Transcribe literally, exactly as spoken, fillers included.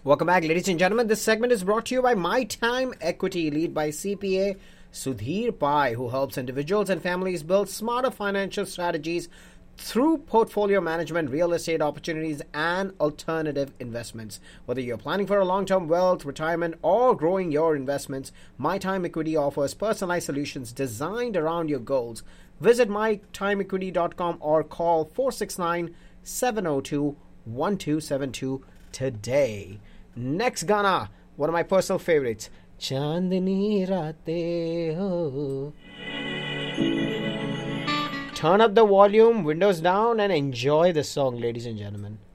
Welcome back, ladies and gentlemen. This segment is brought to you by My Time Equity, lead by C P A Sudhir Pai, who helps individuals and families build smarter financial strategies through portfolio management, real estate opportunities, and alternative investments. Whether you're planning for a long-term wealth, retirement, or growing your investments, My Time Equity offers personalized solutions designed around your goals. Visit my time equity dot com or call four six nine, seven zero two, one two seven two today. Next Ghana, one of my personal favorites, Chandni Raate Ho. Turn up the volume, windows down, and enjoy the song, ladies and gentlemen.